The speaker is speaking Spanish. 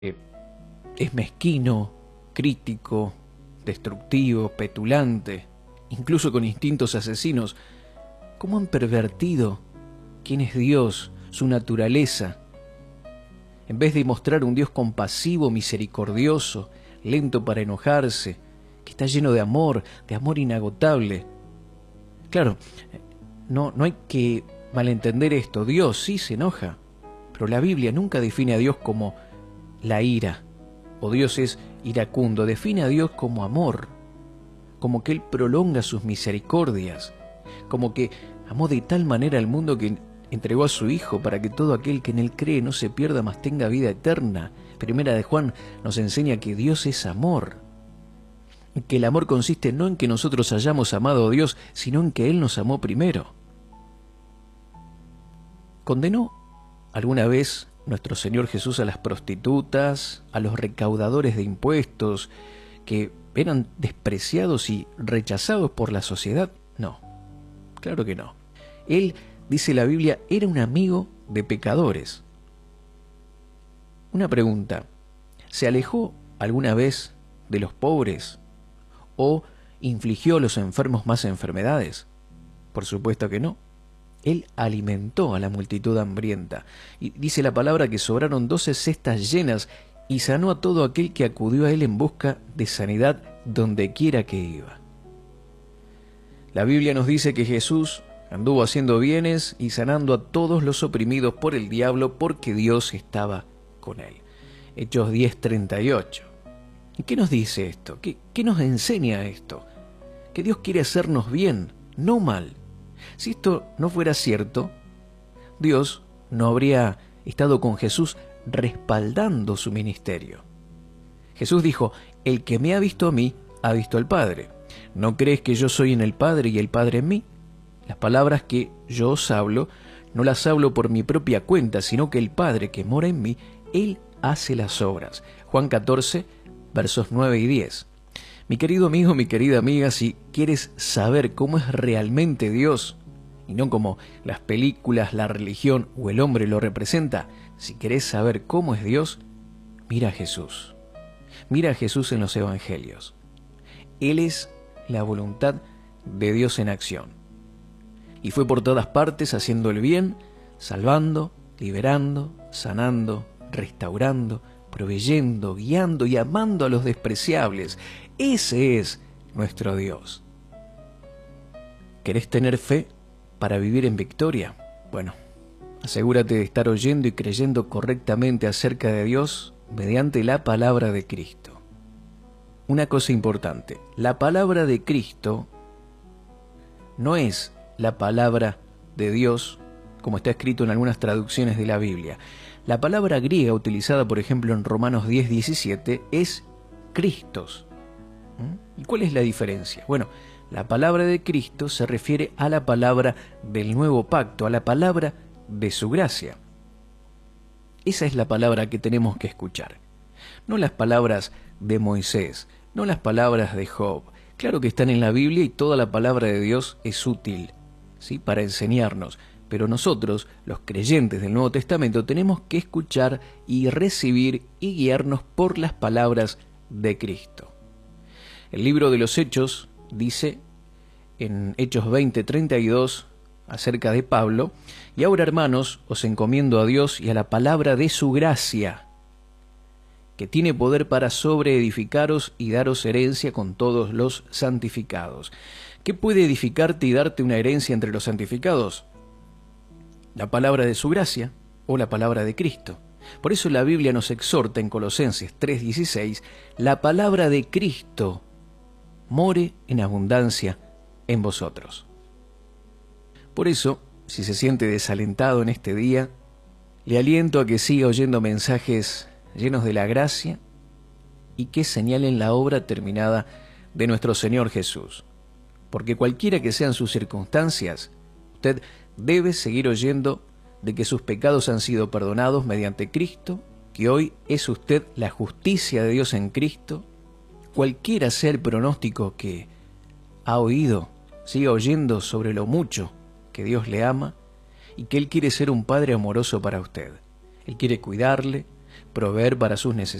es mezquino, crítico, destructivo, petulante, incluso con instintos asesinos. ¿Cómo han pervertido quién es Dios, su naturaleza? En vez de mostrar un Dios compasivo, misericordioso, lento para enojarse, que está lleno de amor inagotable. Claro, no hay que malentender esto. Dios sí se enoja, pero la Biblia nunca define a Dios como la ira, o Dios es iracundo. Define a Dios como amor, como que Él prolonga sus misericordias, como que amó de tal manera al mundo que entregó a su Hijo para que todo aquel que en Él cree no se pierda, mas tenga vida eterna. Primera de Juan nos enseña que Dios es amor, y que el amor consiste no en que nosotros hayamos amado a Dios, sino en que Él nos amó primero. ¿Condenó alguna vez nuestro Señor Jesús a las prostitutas, a los recaudadores de impuestos, que eran despreciados y rechazados por la sociedad? No, claro que no. Él, dice la Biblia, era un amigo de pecadores. Una pregunta: ¿se alejó alguna vez de los pobres o infligió a los enfermos más enfermedades? Por supuesto que no. Él alimentó a la multitud hambrienta, y dice la palabra que sobraron 12 cestas llenas, y sanó a todo aquel que acudió a él en busca de sanidad donde quiera que iba. La Biblia nos dice que Jesús anduvo haciendo bienes y sanando a todos los oprimidos por el diablo, porque Dios estaba con él. Hechos 10:38. ¿Y qué nos dice esto? ¿Qué nos enseña esto? Que Dios quiere hacernos bien, no mal. Si esto no fuera cierto, Dios no habría estado con Jesús respaldando su ministerio. Jesús dijo: el que me ha visto a mí, ha visto al Padre. ¿No crees que yo soy en el Padre y el Padre en mí? Las palabras que yo os hablo, no las hablo por mi propia cuenta, sino que el Padre que mora en mí, Él hace las obras. Juan 14, versos 9 y 10. Mi querido amigo, mi querida amiga, si quieres saber cómo es realmente Dios, y no como las películas, la religión o el hombre lo representa, si querés saber cómo es Dios, mira a Jesús. Mira a Jesús en los evangelios. Él es la voluntad de Dios en acción. Y fue por todas partes haciendo el bien, salvando, liberando, sanando, restaurando, proveyendo, guiando y amando a los despreciables. Ese es nuestro Dios. ¿Querés tener fe para vivir en victoria? Bueno, asegúrate de estar oyendo y creyendo correctamente acerca de Dios mediante la palabra de Cristo. Una cosa importante: la palabra de Cristo no es la palabra de Dios, como está escrito en algunas traducciones de la Biblia. La palabra griega utilizada, por ejemplo, en Romanos 10:17 es Christos. ¿Y cuál es la diferencia? Bueno, la palabra de Cristo se refiere a la palabra del nuevo pacto, a la palabra de su gracia. Esa es la palabra que tenemos que escuchar. No las palabras de Moisés, no las palabras de Job. Claro que están en la Biblia y toda la palabra de Dios es útil, ¿sí?, para enseñarnos. Pero nosotros, los creyentes del Nuevo Testamento, tenemos que escuchar y recibir y guiarnos por las palabras de Cristo. El libro de los Hechos dice, en Hechos 20:32, acerca de Pablo: y ahora, hermanos, os encomiendo a Dios y a la palabra de su gracia, que tiene poder para sobreedificaros y daros herencia con todos los santificados. ¿Qué puede edificarte y darte una herencia entre los santificados? La palabra de su gracia o la palabra de Cristo. Por eso la Biblia nos exhorta en Colosenses 3:16: la palabra de Cristo more en abundancia en vosotros. Por eso, si se siente desalentado en este día, le aliento a que siga oyendo mensajes llenos de la gracia y que señalen la obra terminada de nuestro Señor Jesús. Porque cualquiera que sean sus circunstancias, usted debe seguir oyendo de que sus pecados han sido perdonados mediante Cristo, que hoy es usted la justicia de Dios en Cristo. Cualquiera sea el pronóstico que ha oído, siga oyendo sobre lo mucho que Dios le ama y que Él quiere ser un Padre amoroso para usted. Él quiere cuidarle, proveer para sus necesidades.